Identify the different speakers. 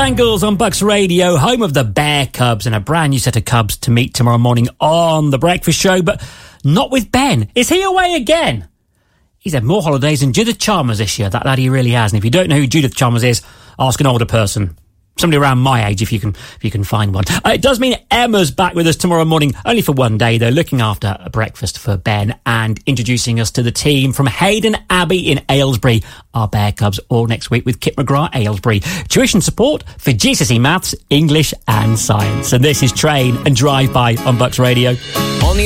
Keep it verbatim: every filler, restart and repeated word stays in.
Speaker 1: Bangles on Bucks Radio, home of the Bear Cubs, and a brand new set of Cubs to meet tomorrow morning on The Breakfast Show, but not with Ben. Is he away again? He's had more holidays than Judith Chalmers this year. That lad he really has. And if you don't know who Judith Chalmers is, ask an older person. Somebody around my age, if you can if you can find one. Uh, it does mean Emma's back with us tomorrow morning, only for one day, though, looking after a breakfast for Ben and introducing us to the team from Hayden Abbey in Aylesbury. Our Bear Cubs all next week with Kit McGrath, Aylesbury. Tuition support for G C S E Maths, English and Science. And this is Train and Drive By on Bucks Radio.
Speaker 2: On the